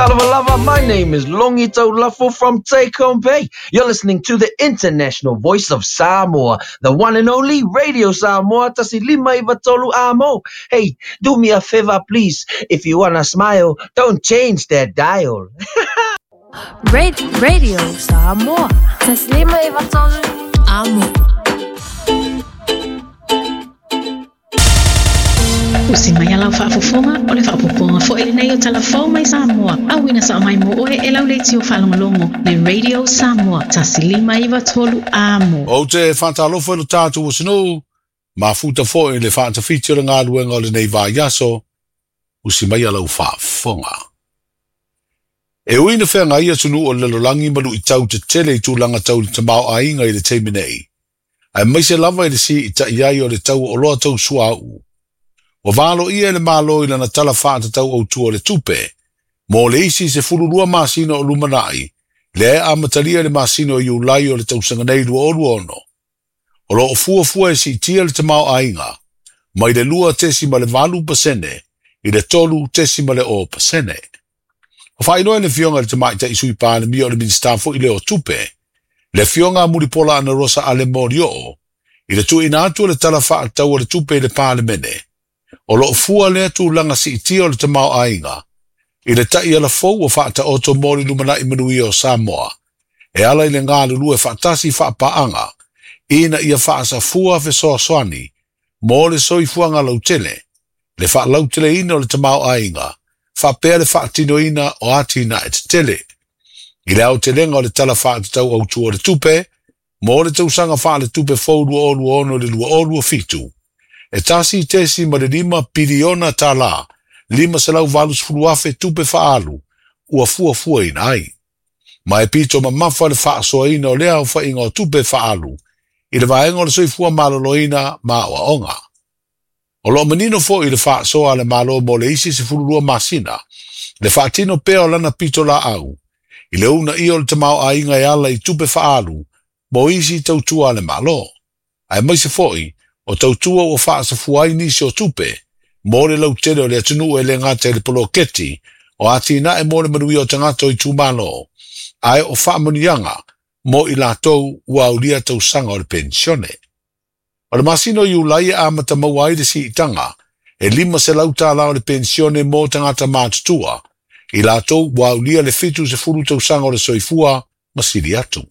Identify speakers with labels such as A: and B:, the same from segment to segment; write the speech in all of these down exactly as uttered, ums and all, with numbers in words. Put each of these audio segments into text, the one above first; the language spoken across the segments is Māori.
A: Salava lava, my name is Longito Lafo from Take Home Bay. You're listening to the international voice of Samoa, the one and only Radio Samoa, Tasilima Ivatolu Amo. Hey, do me a favor, please. If you wanna smile, don't change that dial.
B: Radio, Radio Samoa, Tasilima Ivatolu Amo.
C: Usi mai ala whaafofonga, o le whaapoponga fo ele nei o talafau mai Samoa. Awina sa mai mo oe e lau leiti o whalongolongo le Radio Samoa, Tasilima Ivatolu Amo.
D: O te whantalofo no tātu o sino, ma futa fo e le whaatawhiti o le ngā luenga o le nei vā yaso, usi mai ala whaafonga. E uina whea ngai atunu o le lolangi malu i tau te tele i tūlanga tau le tamau a inga i le teimi nei. Ai mai se lava i le si i ta iai o le tau o loa tau sua au. O valo ia le malo i lana tala whaata tau au tua le tupe, mo le isi se fururua masino o lumanai, le e amatalia le masino i ulai o le tausanga nei lua o luono. O lo o fua fua e si tia le tamau ainga, mai le lua tesi ma le valu pasene, i le tolu tesi ma le o pasene. O whainoe le fionga le tamai ta isui pāne mi o le ministafo i le o tupe, le fionga muripola ana rosa ale morio o, i le tu ina atu le tala whaata tau o le tupe le pāne mene, o lo fua le tu langa si tio le tamau ainga. I le tai ala fou o whaata oto mori lumana i manui o Samoa. E ala i le ngā lulu e whaatasi whaapaanga. Ina ia whaasa fua fe soa soani. Mo le soi fuanga lautele. Le wha lautele ina o le tamau ainga. Whapea le whaatino ina o atina e te tele. I le au te lenga o le tala whaata tau au tua le tupe. Mo le tausanga wha le tupe fou lua o lua ono le lua o lua fitu. E tasi tesi ma le lima piliona ta la, lima selau valus furuafe tupe faalu, ua fua fua ina ai. Ma e pito ma mafa le faa soa ina o lea o fa inga o tupe faalu, i le vaenga o le soi fua malolo ina ma o onga. O lo manino fo i le faa soa le malo mo le isi se fururua masina, le faa tino peo lana pito la au, i le una i o le tamau a inga e ala i tupe faalu, mo isi tautua le malo. Ai mai se foi, o tautua o wha sa fuai nisi o tupe, mo le lau tere o le atunu e le ngata le polo keti, o ati na e mo le manui o tangato i tūmano, ai o wha manianga, mo i la tau ua ulia tau sanga o le pensione. O le masino i ulai a mata mawai le si itanga, e lima se lau tala o le pensione mo tangata mātutua, i la tau ua ulia le fitu se furu tau sanga o le soifua, masiri atu.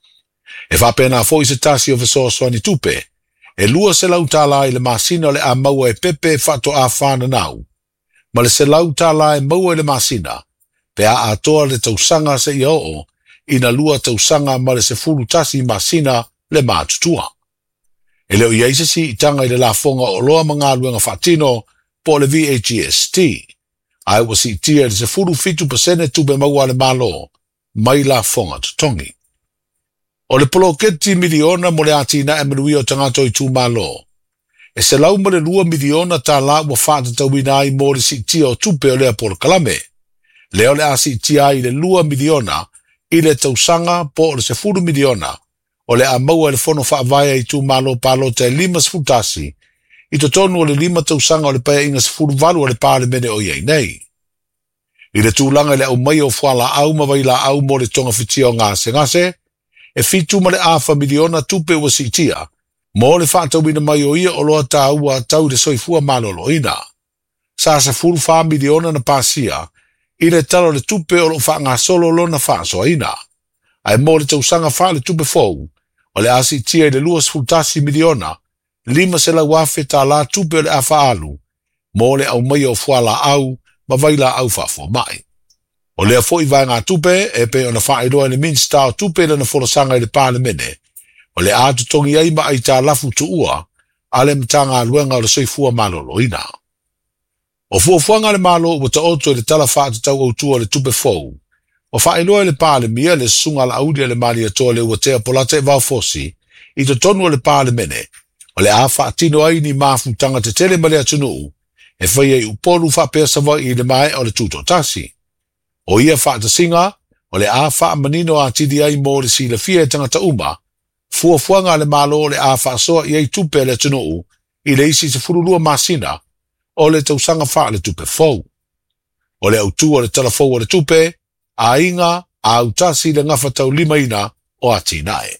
D: E wha pena fo i se tasi o vesoa soani tupe, e lua se lau tala i le masina le a maua e pepe fato a whana nau. Ma le se lau tala e maua le masina, pe a atoa le tausanga se ia o, ina lua tausanga ma le se furu tasi masina le mātutua. E leo ia isesi i tanga i le la fonga o loa mga luenga whatino po le V A G S T. Ai wa si tia le se furu fitu pasene tupe maua le malo, mai la fonga tutongi. O le poloketi miliona mo le atina e manui o tangato i tūmalo. E se lau mo le lua miliona ta la wa whaata tauina ai mo le sitia o tupe o lea por kalame. Leo le a sitia i le lua miliona i le tausanga po le se furu miliona o le a maua le fono whaavaya i tūmalo palo te lima sfutasi i to tonu o le lima tausanga o le paya inga sfuru valu o le pale mene o iei nei. I le tūlanga le au mai o whala au mawai la au mo le tonga fitia o ngase ngase, e fitu ma le afa miliona tupe ua sitia, mo le whaatauina mai o ia o loa tā ua tau le soifua malolo ina. Sa se furu wha miliona na pasia, i le talo le tupe o lo wha ngā solo lo na wha soa ina. Ai mo le tausanga wha le tupe fau, o le asi tia i le luas fultasi miliona, lima se la wafe tā la tupe o le afa alu, mo le au mai o fuala au, ma vaila au whafo mai. O lea fo i vai ngā tupe, e pe o na wha iroa le minsta o tupe na wholosanga i le pāle mene. O le ātu tongi ai ma ai tā lafu tu ua, a le mtanga luenga o le soifua malolo ina. O fuafuanga le malo ua ta oto i le tala whaata tau au tua le tupe fau. O wha iroa le pāle mia le sunga la audia le mani atoa le ua tea polata e vau fosi, i to tonu o le pāle mene. O le a whaatino ai ni mafu tanga te tele ma le atunu, e whai e upolu wha pesa vai i le mai o le tuto tasi. O ia whaata singa, o le a wha manino a tidi ai mo le si le fia e tangata uma, fuafuanga le malo le a wha soa i ei tupe le tunu, i le isi se furulua masina, o le tausanga wha le tupe fau. o le autu o le telefou o le tupe, a inga a autasi le ngafa tau lima ina o atinae.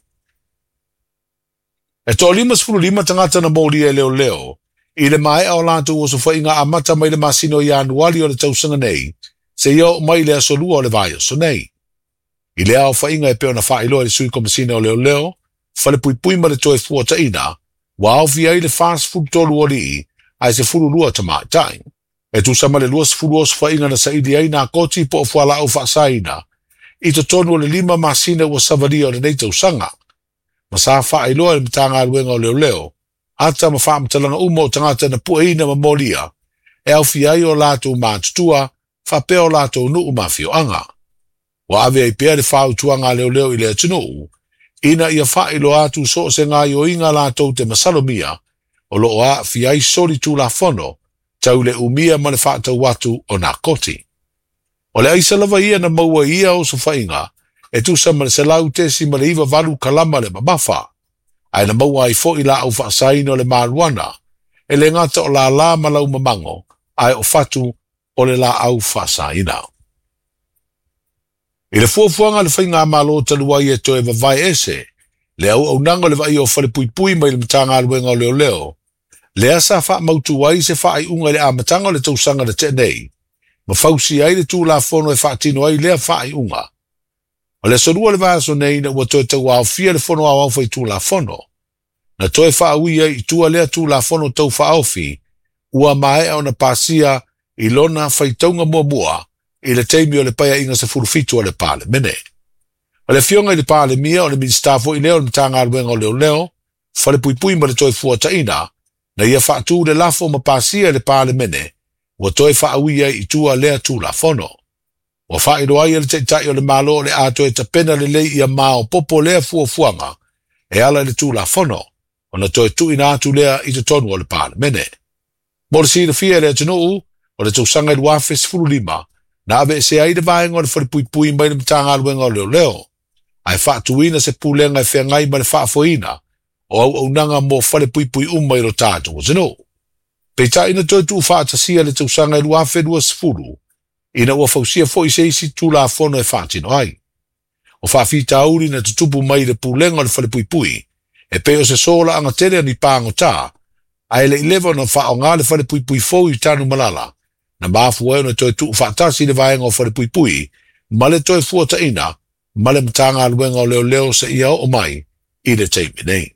D: E to lima sfuru lima tangata na mōri e leo leo, i le mai au lantu o so whainga a mata mai le masino i anuali o le tausanga nei, se iau mai le asolua o le vai o so nei. I le au whainga e peo na whailo e le sui komisina o leo leo, whale pui pui ma le toi fuata ina, wa au via i le fast food tolu o li i, ai se furu lua tama tain. E tu sama le luas furu o so whainga na sa ili ai na koti po o fuala au whaasaina, i to tonu o le lima masina ua savaria o le nei tausanga. Ma sa wha iloa le mitanga aluenga o leo leo, ata ma wha mtalanga umo o tangata na pueina ma molia, e au fiai o lato mātutua, wha peo lato nuu mafio anga. Wa ave ai pea le whau tuanga leo leo i le atunu, ina ia wha ilo atu so se ngā o inga lato te masalomia, o lo a fiai sori tu la fono, tau le umia ma le wha tau watu o nā koti. O le aisa lava ia na maua ia o so whainga, e tu sa male se lau tesi male iwa valu kalama le mamafa. Ai na maua ai fo i la au whaasaino le maruana, e le ngata o la la malau mamango, ai o fatu o le la au whaasaina. I le fuafuanga le whainga amalo talua i e to e vavai ese, le au au nango le vai o whale pui pui mai le matanga aluenga o leo leo, le asa wha mautu wai se wha ai unga le amatanga le tausanga le tenei, ma fausi ai le tū la fono e wha tino ai lea wha ai unga. O le sorua le vaso nei na ua toe tau au fia le fono au au fai tū la fono. Na toe wha auia i tua lea tū la fono tau wha aufi, ua mae au na pasia i lona fai taunga mua mua i le teimi o le paia inga sa furufitu o le pale mene. O le fionga i le pale mia o le minstafo i leo le mitanga aluenga o leo leo, whale pui pui ma le toe fuata ina, na ia wha tū le lafo ma pasia le pale mene, ua toe wha auia i tua lea tū la fono. Wa wha iro ai le teitai o le malo le ato e tapena le lei ia mao popo lea fua fuanga, e ala le tū la fono, o na toe tu ina atu lea i te tonu o le pale mene. Mo le sira fia le atunuu, o le tausanga i luafes furu lima, na ave se ai de vaenga o le whare pui pui mai le mitanga aluenga o leo leo, ai wha tuina se pulenga e whea ngai ma le wha foina, o au au nanga mo whare pui pui umma i ro tātu o zino. Peitai na toi tu wha atasia le tausanga i luafe lua sifuru, ina ua fausia fo i seisi tu la fono e whaatino ai. O whawhita auri na tutupu mai le pulenga o le whare pui pui, e peo se sola anga tere ni pāngo tā, ai le ilewa na wha o ngā le whare pui pui fo i tānu malala, na maafu eo na toi tu whaatasi le vaenga o whare pui pui, ma le toi fuata ina, ma le mtanga aluenga o leo leo se ia o mai, i le teimi nei.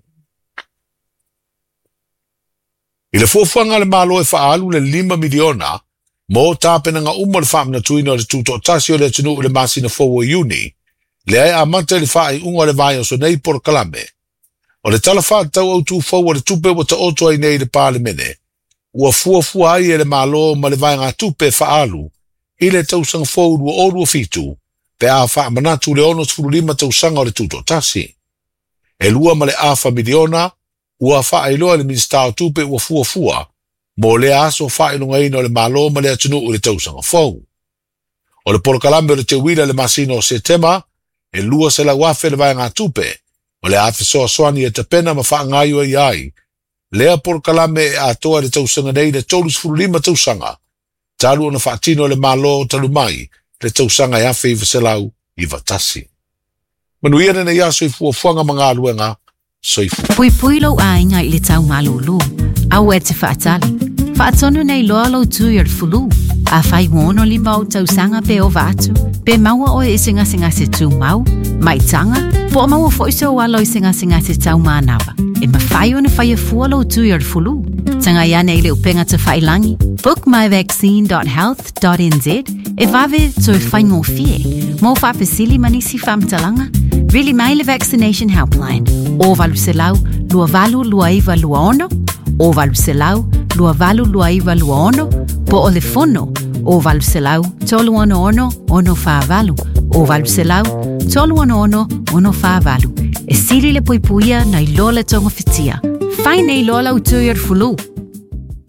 D: I le fuafuanga le malo e whaalu le lima miliona, mo tāpena ngā uma le whaamna tuina o le tūto tasi o le tunu le masina fowo i uni, le ai a manta le whaai unga le vai o so nei por kalame. O le tala wha tau au tū fowo le tupe wa ta oto ai nei le pāle mene, ua fua fua ai e le malo ma le vai ngā tupe whaalu, i le tausanga fowo ua orua fitu, pe a wha manatu le ono tfuru lima tausanga o le tūto tasi. E lua ma le afa miliona, ua wha ailoa le ministao tupe ua fua fua, mo le aso wha ilunga ina o le malo ma le atunu o le tausanga fowo. O le polokalame o le te wila le masino o setema, e lua se la wafe le vai ngā tupe, o le afe soa soani e te pena ma wha ngaio e ai, lea polokalame e atoa le tausanga nei le tolus furu lima tausanga, talu ona wha tino le malo talu mai, le tausanga e afe i vaselau i vatasi. Manuia na ia soifua fuanga mga aluenga, soifua.
E: Pui pui lau a inga i le tau malulu, au e te whaatali. Whaatonu nei loa lau tui ar fulu, a whai wono li mau tausanga pe o vatu, pe maua o e singa singa se tu mau, mai tanga, po maua foiso o alo i singa singa se tau manawa, e ma whai o na whai a fua lau tui ar fulu. Tanga ia nei le upenga te whailangi, book my vaccine dot health dot n z, e vave tui whaingo fie, mo whapesili manisi whamtalanga, really maile vaccination helpline, o valu se lau, lua valu lua iwa lua ono, o valu se lau, lua valu lua iwa lua ono, po o le fono, o valu se lau, tolu ono ono, ono wha valu, o valu se lau, tolu ono ono, ono wha valu, e siri le poipuia na i loa le tonga fitia, whai nei loa lau tui ar fulu,